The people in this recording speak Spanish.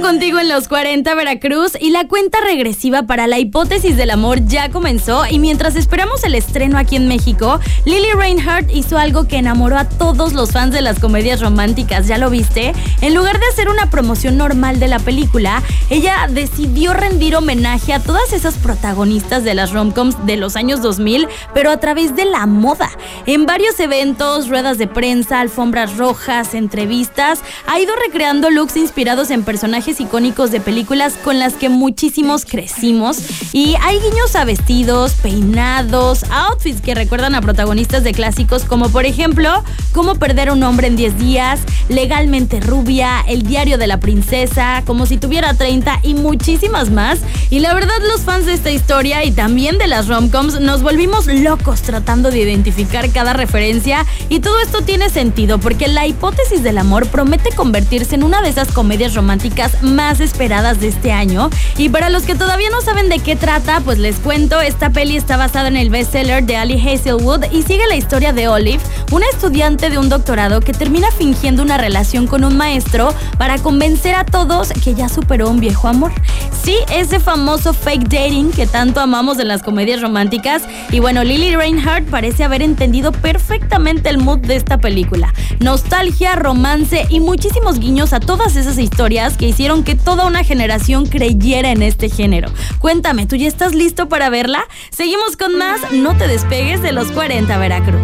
sigo contigo en los 40 Veracruz y la cuenta regresiva para La Hipótesis del Amor ya comenzó y mientras esperamos el estreno aquí en México, Lili Reinhart hizo algo que enamoró a todos los fans de las comedias románticas, ¿ya lo viste? En lugar de hacer una promoción normal de la película, ella decidió rendir homenaje a todas esas protagonistas de las romcoms de los años 2000, pero a través de la moda. En varios eventos, ruedas de prensa, alfombras rojas, entrevistas, ha ido recreando looks inspirados en personajes icónicos de películas con las que muchísimos crecimos y hay guiños a vestidos, peinados, outfits que recuerdan a protagonistas de clásicos como por ejemplo Cómo perder a un hombre en 10 días, Legalmente rubia, El diario de la princesa, Como si tuviera 30 y muchísimas más. Y la verdad los fans de esta historia y también de las romcoms nos volvimos locos tratando de identificar cada referencia y todo esto tiene sentido porque La Hipótesis del Amor promete convertirse en una de esas comedias románticas más esperadas de este año. Y para los que todavía no saben de qué trata, pues les cuento, esta peli está basada en el bestseller de Ali Hazelwood y sigue la historia de Olive, una estudiante de un doctorado que termina fingiendo una relación con un maestro para convencer a todos que ya superó un viejo amor. Sí, ese famoso fake dating que tanto amamos en las comedias románticas. Y bueno, Lili Reinhart parece haber entendido perfectamente el mood de esta película. Nostalgia, romance y muchísimos guiños a todas esas historias que hicieron que toda una generación creyera en este género. Cuéntame, ¿tú ya estás listo para verla? Seguimos con más, no te despegues de los 40 Veracruz.